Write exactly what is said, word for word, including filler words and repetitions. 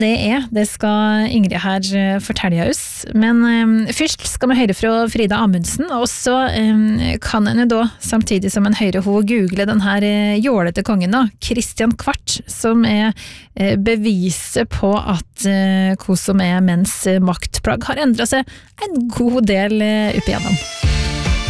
Det er, det skal Ingrid her fortelle oss, men um, først skal vi høre fra Frida Amundsen, og så um, kan en jo da, samtidig som en hører hun google den her uh, jålete kongen da, Kristian Kvart, som er uh, beviset på at uh, hva som er menns uh, maktplagg har endret seg en god del uh, opp igjennom.